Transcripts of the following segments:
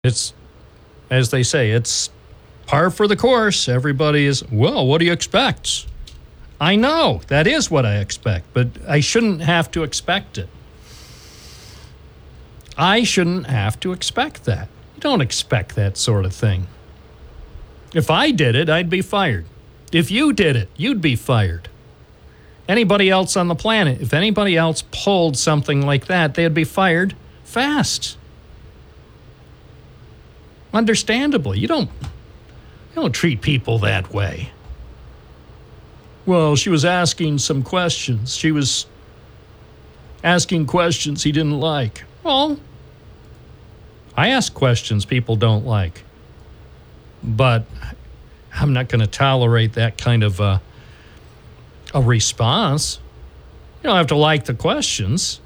It's, as they say, it's par for the course. Everybody is, well, what do you expect? I know, that is what I expect, but I shouldn't have to expect it. I shouldn't have to expect that. You don't expect that sort of thing. If I did it, I'd be fired. If you did it, you'd be fired. Anybody else on the planet, if anybody else pulled something like that, they'd be fired fast. Understandably, you don't treat people that way. Well, she was asking some questions. She was asking questions he didn't like. Well, I ask questions people don't like. But I'm not going to tolerate that kind of a response. You don't have to like the questions.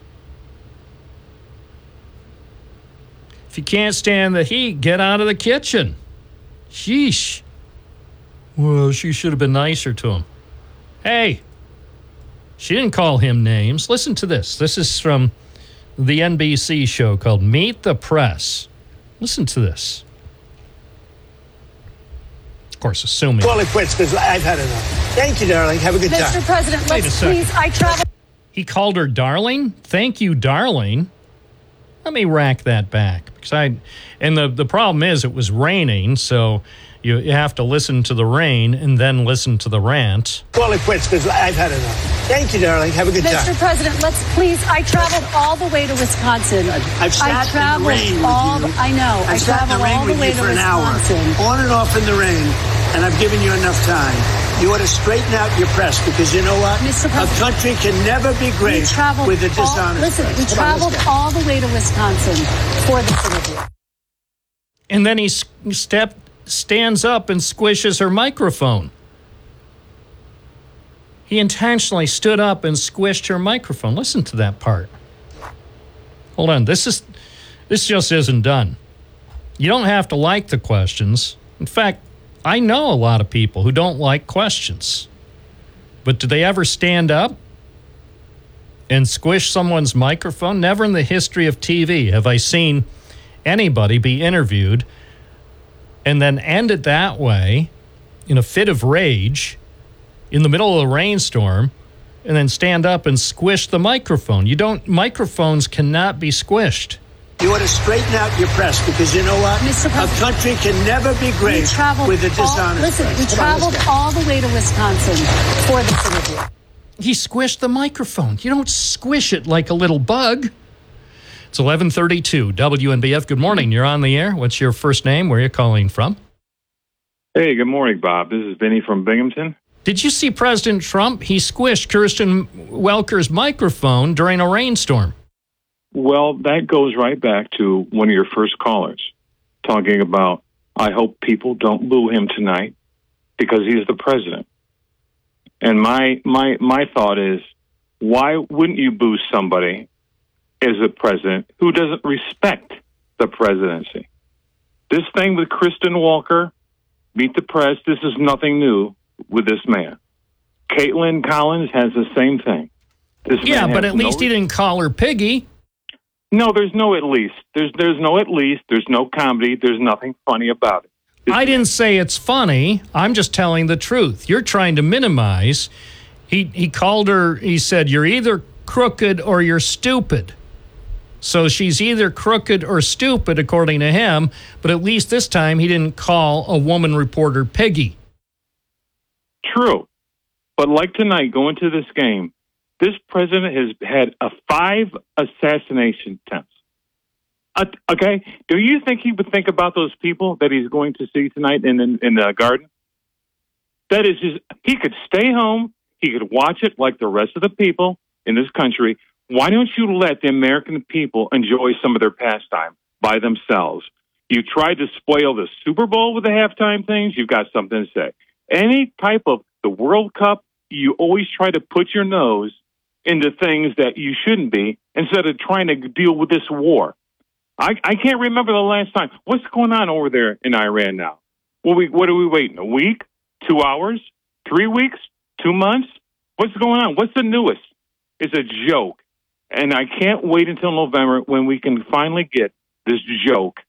If you can't stand the heat, get out of the kitchen. Sheesh. Well, she should have been nicer to him. Hey, she didn't call him names. Listen to this. This is from the NBC show called Meet the Press. Listen to this. Of course, assuming. Call it quits because I've had enough. Thank you, darling. Have a good time. Mr. President, let's please, I travel. He called her darling? Thank you, darling. Let me rack that back. Because the problem is it was raining, so you have to listen to the rain and then listen to the rant. Call it quits because I've had enough. Thank you, darling. Have a good time. Mr. President, let's please, I traveled all the way to Wisconsin. I've sat in the rain with you. I know. I traveled all the way to Wisconsin. On and off in the rain, and I've given you enough time. You ought to straighten out your press because you know what? Mr. President, a country can never be great with a dishonest Listen, press. we traveled all the way to Wisconsin for this interview. And then he stands up and squishes her microphone. He intentionally stood up and squished her microphone. Listen to that part. Hold on. This just isn't done. You don't have to like the questions. In fact, I know a lot of people who don't like questions. But do they ever stand up and squish someone's microphone? Never in the history of TV have I seen anybody be interviewed and then end it that way in a fit of rage in the middle of a rainstorm and then stand up and squish the microphone. Microphones cannot be squished. You ought to straighten out your press because you know what? Mr. President, a country can never be great with a dishonest press. We traveled all the way to Wisconsin for this interview. He squished the microphone. You don't squish it like a little bug. It's 11:32 WNBF. Good morning. You're on the air. What's your first name? Where are you calling from? Hey, good morning, Bob. This is Vinny from Binghamton. Did you see President Trump? He squished Kirsten Welker's microphone during a rainstorm. Well, that goes right back to one of your first callers talking about, I hope people don't boo him tonight because he's the president. And my thought is, why wouldn't you boo somebody as a president who doesn't respect the presidency? This thing with Kristen Welker, Meet the Press, this is nothing new with this man. Caitlin Collins has the same thing. Yeah, but at least he didn't call her Piggy. No, there's no at least. There's no at least. There's no comedy. There's nothing funny about it. I didn't say it's funny. I'm just telling the truth. You're trying to minimize. He called her, he said, you're either crooked or you're stupid. So she's either crooked or stupid, according to him, but at least this time he didn't call a woman reporter Piggy. True. But like tonight, going to this game, this president has had 5 assassination attempts. Okay? Do you think he would think about those people that he's going to see tonight in the garden? That is just, he could stay home. He could watch it like the rest of the people in this country. Why don't you let the American people enjoy some of their pastime by themselves? You tried to spoil the Super Bowl with the halftime things. You've got something to say. Any type of the World Cup, you always try to put your nose into things that you shouldn't be instead of trying to deal with this war. I can't remember the last time. What's going on over there in Iran now? What are we waiting? A week? 2 hours? 3 weeks? 2 months? What's going on? What's the newest? It's a joke. And I can't wait until November when we can finally get this joke